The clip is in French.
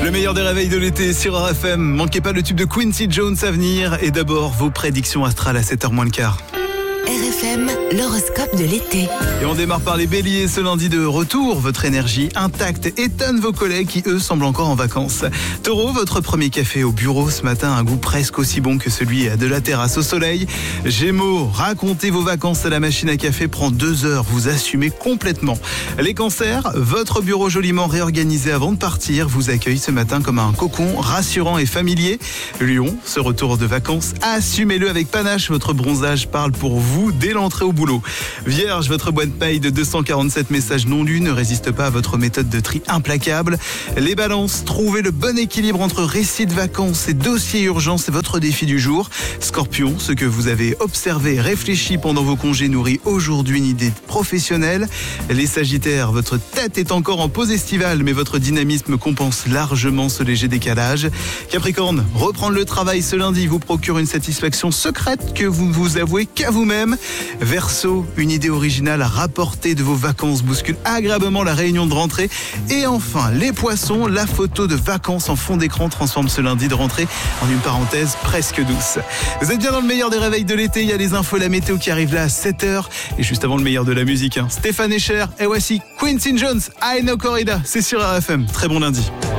Le meilleur des réveils de l'été sur RFM. Manquez pas le tube de Quincy Jones à venir. Et d'abord, vos prédictions astrales à 7h moins le quart. RFM, l'horoscope de l'été. Et on démarre par les béliers. Ce lundi de retour, votre énergie intacte étonne vos collègues qui, eux, semblent encore en vacances. Taureau, votre premier café au bureau ce matin a un goût presque aussi bon que celui de la terrasse au soleil. Gémeaux, racontez vos vacances à la machine à café prend 2 heures. Vous assumez complètement. Les cancers, votre bureau joliment réorganisé avant de partir vous accueille ce matin comme un cocon rassurant et familier. Lion, ce retour de vacances, assumez-le avec panache. Votre bronzage parle pour vous dès l'entrée au boulot. Vierge, votre boîte mail de 247 messages non lus ne résiste pas à votre méthode de tri implacable. Les balances, trouvez le bon équilibre entre récits de vacances et dossiers urgents, c'est votre défi du jour. Scorpion, ce que vous avez observé et réfléchi pendant vos congés nourrit aujourd'hui une idée professionnelle. Les sagittaires, votre tête est encore en pause estivale, mais votre dynamisme compense largement ce léger décalage. Capricorne, reprendre le travail ce lundi vous procure une satisfaction secrète que vous ne vous avouez qu'à vous-même. Verseau, une idée originale à rapporter de vos vacances bouscule agréablement la réunion de rentrée. Et enfin, les poissons, la photo de vacances en fond d'écran transforme ce lundi de rentrée en une parenthèse presque douce. Vous êtes bien dans le meilleur des réveils de l'été, il y a les infos, la météo qui arrive là à 7h. Et juste avant le meilleur de la musique, Stéphane Escher, et voici Quincy Jones, I Know Corrida, c'est sur RFM. Très bon lundi.